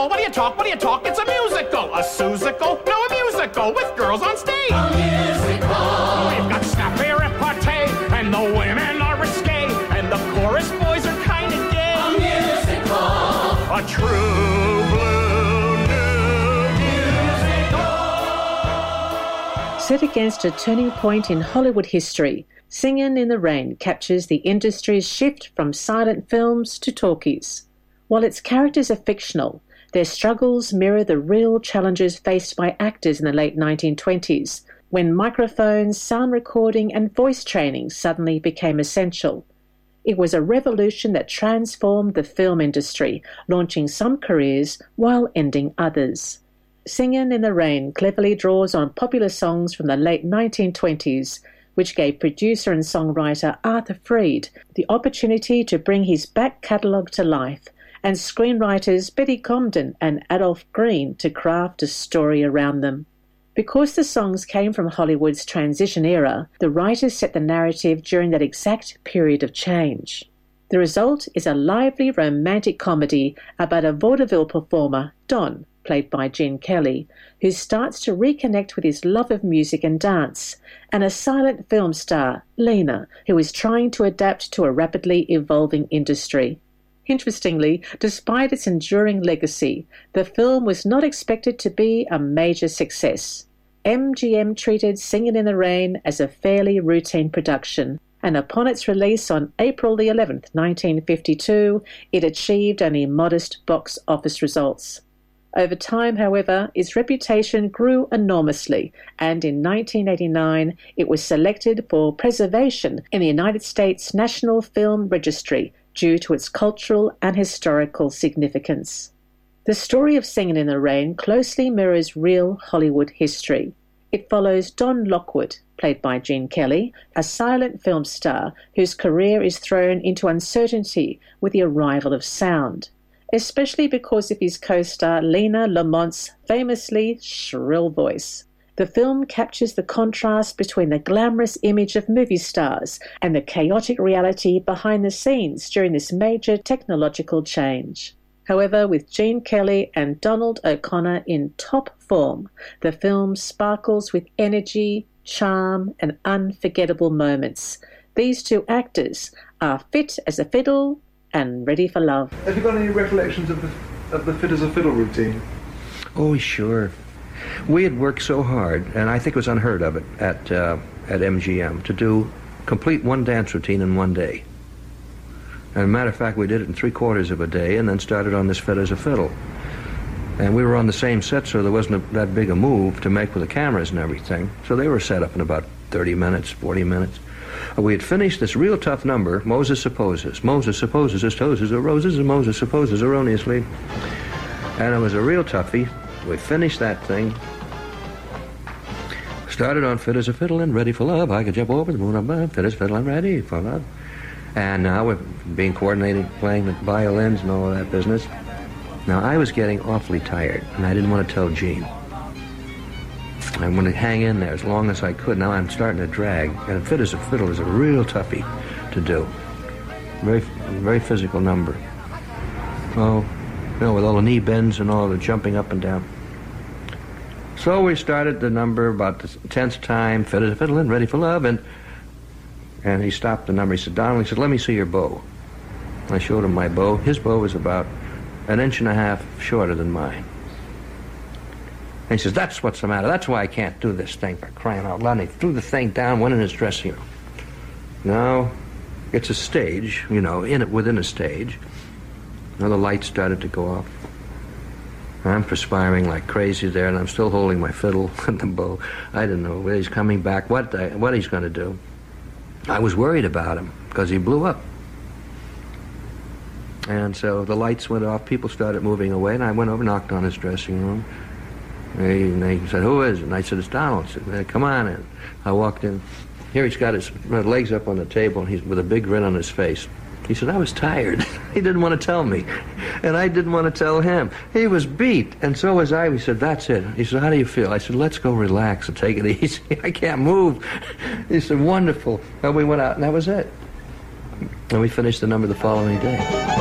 musical. What do you talk? What do you talk? It's a musical. A Susical? No, a musical with girls on stage. A musical. We've got snap, air, repartee, and the women are risque, and the chorus boys are kind of gay. A musical. A true blue musical. Set against a turning point in Hollywood history, Singin' in the Rain captures the industry's shift from silent films to talkies. While its characters are fictional, their struggles mirror the real challenges faced by actors in the late 1920s, when microphones, sound recording and voice training suddenly became essential. It was a revolution that transformed the film industry, launching some careers while ending others. Singin' in the Rain cleverly draws on popular songs from the late 1920s, which gave producer and songwriter Arthur Freed the opportunity to bring his back catalogue to life, and screenwriters Betty Comden and Adolph Green to craft a story around them. Because the songs came from Hollywood's transition era, the writers set the narrative during that exact period of change. The result is a lively romantic comedy about a vaudeville performer, Don, played by Gene Kelly, who starts to reconnect with his love of music and dance, and a silent film star, Lena, who is trying to adapt to a rapidly evolving industry. Interestingly, despite its enduring legacy, the film was not expected to be a major success. MGM treated Singin' in the Rain as a fairly routine production, and upon its release on April the 11th, 1952, it achieved only modest box office results. Over time, however, its reputation grew enormously, and in 1989 it was selected for preservation in the United States National Film Registry due to its cultural and historical significance. The story of Singin' in the Rain closely mirrors real Hollywood history. It follows Don Lockwood, played by Gene Kelly, a silent film star whose career is thrown into uncertainty with the arrival of sound, especially because of his co-star Lena Lamont's famously shrill voice. The film captures the contrast between the glamorous image of movie stars and the chaotic reality behind the scenes during this major technological change. However, with Gene Kelly and Donald O'Connor in top form, the film sparkles with energy, charm, and unforgettable moments. These two actors are fit as a fiddle and ready for love. Have you got any recollections of the fit as a fiddle routine? Oh, sure. We had worked so hard, and I think it was unheard of it at MGM, to do complete one dance routine in one day. As a matter of fact, we did it in 3/4 of a day and then started on this fit as a fiddle. And we were on the same set, so there wasn't that big a move to make with the cameras and everything. So they were set up in about 30 minutes, 40 minutes. We had finished this real tough number, Moses Supposes. Moses supposes his toes are roses, and Moses supposes erroneously. And it was a real toughie. We finished that thing. Started on Fit as a Fiddle and Ready for Love. I could jump over the moon above, fit as a fiddle and ready for love. And now we're being coordinated, playing the violins and all of that business. Now, I was getting awfully tired, and I didn't want to tell Gene. I wanted to hang in there as long as I could. Now I'm starting to drag, and Fit as a Fiddle is a real toughie to do. Very, very physical number. Oh, you know, with all the knee bends and all the jumping up and down. So we started the number about the 10th time, Fit as a Fiddle and Ready for Love, and he stopped the number. He said, Donald, he said, let me see your bow. I showed him my bow. His bow was about 1.5 inches shorter than mine. And he says, that's what's the matter. That's why I can't do this thing, for crying out loud. And he threw the thing down, went in his dressing room. Now, it's a stage, you know, within a stage. Now the lights started to go off. I'm perspiring like crazy there, and I'm still holding my fiddle and the bow. I didn't know where he's coming back, what he's going to do. I was worried about him, because he blew up. And so the lights went off, people started moving away, and I went over, knocked on his dressing room. And they said, who is it? And I said, it's Donald. He said, come on in. I walked in. Here he's got his legs up on the table, and he's with a big grin on his face. He said, I was tired. He didn't want to tell me. And I didn't want to tell him. He was beat, and so was I. He said, that's it. He said, how do you feel? I said, let's go relax and take it easy. I can't move. He said, wonderful. And we went out, and that was it. And we finished the number the following day.